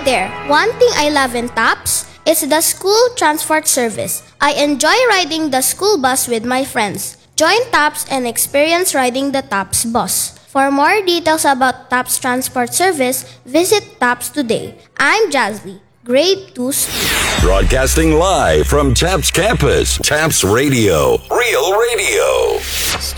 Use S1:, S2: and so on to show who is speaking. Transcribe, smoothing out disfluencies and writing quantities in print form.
S1: there! One thing I love in TAPS is the school transport service. I enjoy riding the school bus with my friends. Join TAPS and experience riding the TAPS bus. For more details about TAPS transport service, visit TAPS today. I'm Jazzy, grade 2 student.
S2: Broadcasting live from TAPS campus, TAPS Radio, Real Radio.